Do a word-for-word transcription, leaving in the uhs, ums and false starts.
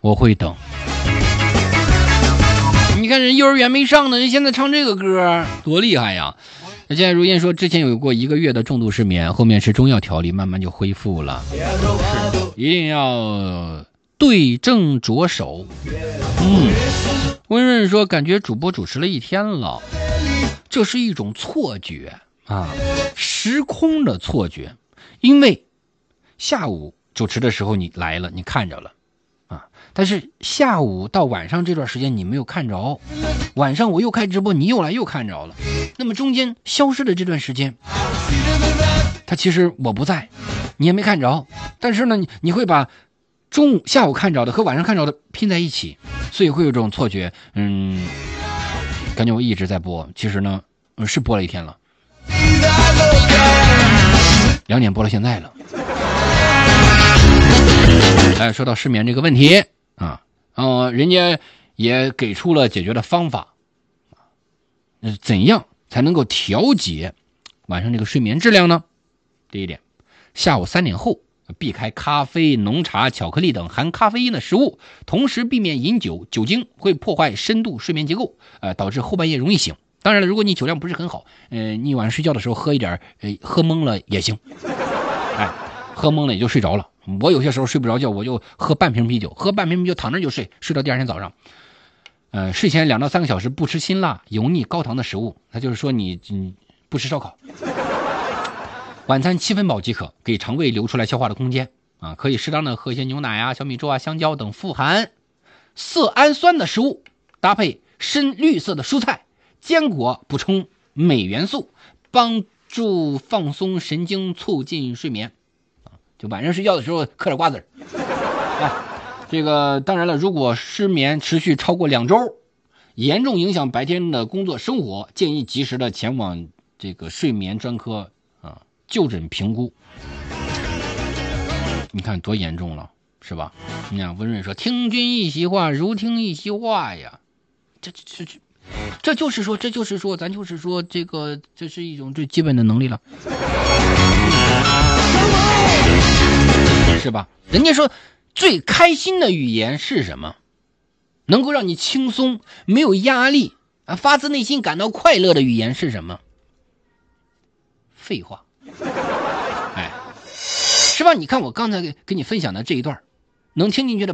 我会等。你看人幼儿园没上呢，人现在唱这个歌多厉害呀！那现在如燕说，之前有过一个月的重度失眠，后面吃中药调理，慢慢就恢复了。是，一定要对症着手。嗯，温润说，感觉主播主持了一天了，这是一种错觉啊，时空的错觉。因为下午主持的时候你来了，你看着了啊，但是下午到晚上这段时间你没有看着，晚上我又开直播，你又来又看着了，那么中间消失的这段时间，它其实我不在，你也没看着，但是呢，你你会把中午下午看着的和晚上看着的拼在一起，所以会有这种错觉。嗯，感觉我一直在播，其实呢，嗯，是播了一天了，两点播了现在了。哎，说到失眠这个问题啊，呃，人家也给出了解决的方法，呃，怎样才能够调节晚上这个睡眠质量呢？第一点，下午三点后避开咖啡、浓茶、巧克力等含咖啡因的食物，同时避免饮酒，酒精会破坏深度睡眠结构，呃，导致后半夜容易醒。当然了，如果你酒量不是很好，呃，你晚上睡觉的时候喝一点，呃，喝懵了也行，哎，喝懵了也就睡着了。我有些时候睡不着觉，我就喝半瓶啤酒，喝半瓶啤酒躺那就睡，睡到第二天早上。呃，睡前两到三个小时不吃辛辣、油腻、高糖的食物，那就是说你你不吃烧烤。晚餐七分饱即可，给肠胃留出来消化的空间啊，可以适当的喝一些牛奶啊、小米粥啊、香蕉等富含色氨酸的食物，搭配深绿色的蔬菜、坚果，补充镁元素，帮助放松神经，促进睡眠。就晚上睡觉的时候嗑点瓜子儿。哎，这个当然了，如果失眠持续超过两周，严重影响白天的工作生活，建议及时的前往这个睡眠专科啊就诊评估。你看多严重了，是吧？你看温润说，听君一席话，如听一席话呀，这这这这就是说，这就是说，咱就是说，这个这是一种最基本的能力了。是吧？人家说最开心的语言是什么？能够让你轻松没有压力啊，发自内心感到快乐的语言是什么？废话。哎，是吧？你看我刚才给你分享的这一段，能听进去的